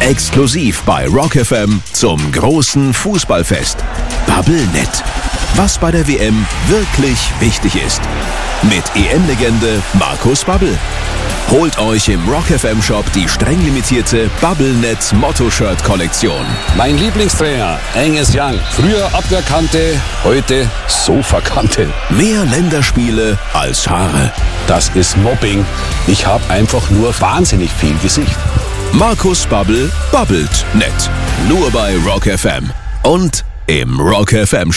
Exklusiv bei Rock FM zum großen Fußballfest. Bubblenet. Was bei der WM wirklich wichtig ist. Mit EM-Legende Markus Babbel. Holt euch im Rock FM Shop die streng limitierte Bubblenet Motto-Shirt-Kollektion. Mein Lieblingstrainer, Angus Young. Früher Abwehrkante, heute Sofakante. Mehr Länderspiele als Haare. Das ist Mobbing. Ich habe einfach nur wahnsinnig viel Gesicht. Markus Babbel babbelt nett. Nur bei Rock FM. Und im Rock FM